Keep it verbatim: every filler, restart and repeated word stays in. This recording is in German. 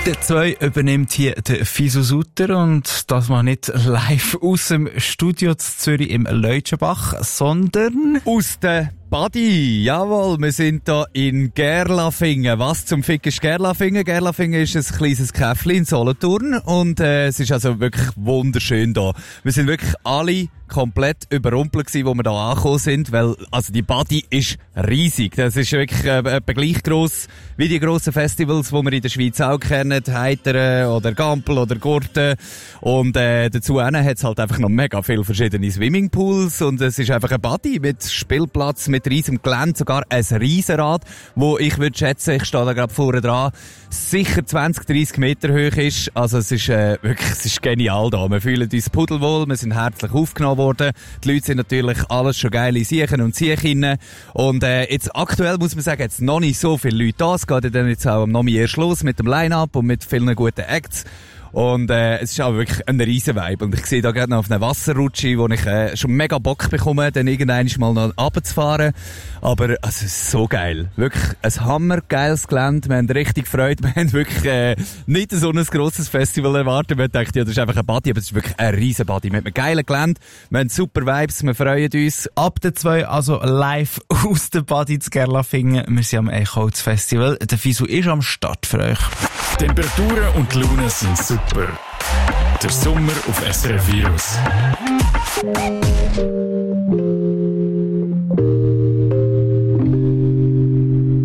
der zwei übernimmt hier der Fisu Sutter und das mal nicht live aus dem Studio zu Zürich im Leutschenbach, sondern aus der Badi, jawohl, wir sind hier in Gerlafingen. Was zum Fick ist Gerlafingen? Gerlafingen ist ein kleines Käffchen in Solothurn und äh, es ist also wirklich wunderschön hier. Wir sind wirklich alle komplett überrumpelt gewesen, wo wir da angekommen sind, weil also die Badi ist riesig. Das ist wirklich äh, etwa gleich gross wie die grossen Festivals, die wir in der Schweiz auch kennen, Heiteren oder Gampel oder Gurten. Und äh, dazu hat es halt einfach noch mega viele verschiedene Swimmingpools und es ist einfach eine Badi mit Spielplatz, mit riesigem Gelände, sogar ein Riesenrad, wo ich würde schätzen, ich stehe da gerade vorne dran, sicher zwanzig, dreissig Meter hoch ist. Also es ist äh, wirklich, es ist genial da. Wir fühlen uns pudelwohl, wir sind herzlich aufgenommen worden. Die Leute sind natürlich alles schon geile Siechen und Siechinnen. Und äh, jetzt aktuell muss man sagen, jetzt noch nicht so viele Leute da. Es geht ja dann jetzt auch noch mehr erst los mit dem Line-Up und mit vielen guten Acts. Und äh, es ist auch wirklich ein riesen Vibe. Und ich sehe da gerade noch auf einer Wasserrutsche, wo ich äh, schon mega Bock bekomme, dann irgendwann mal noch runterzufahren. Aber also, es ist so geil. Wirklich ein hammergeiles Gelände. Wir haben richtig Freude. Wir haben wirklich äh, nicht so ein grosses Festival erwartet. Wir dachten, ja, das ist einfach ein Body, aber es ist wirklich ein riesen Body. Wir haben ein geiles Gelände, wir haben super Vibes, wir freuen uns. Ab der zwei, also live aus der Badi zu Gerlafingen. Wir sind am Echoholz Festival. Der Fisu ist am Start für euch. Temperaturen und die Laune sind super. Der Sommer auf S R F Virus.